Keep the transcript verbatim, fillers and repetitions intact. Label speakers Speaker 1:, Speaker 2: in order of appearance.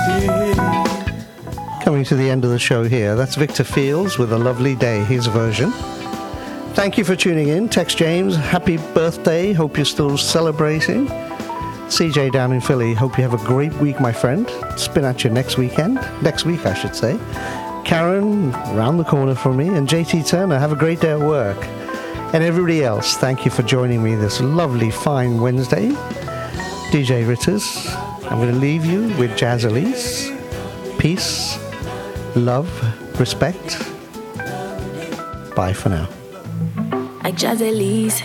Speaker 1: Coming to the end of the show here. That's Victor Fields with A Lovely Day, his version. Thank you for tuning in. Tex James, happy birthday. Hope you're still celebrating. C J down in Philly, hope you have a great week, my friend. Spin at you next weekend. Next week, I should say. Karen, round the corner from me. And J T Turner, have a great day at work. And everybody else, thank you for joining me this lovely, fine Wednesday. D J Ritters, I'm going to leave you with Jazz Elise. Peace, love, respect. Bye for now.
Speaker 2: Like Jazz Elise,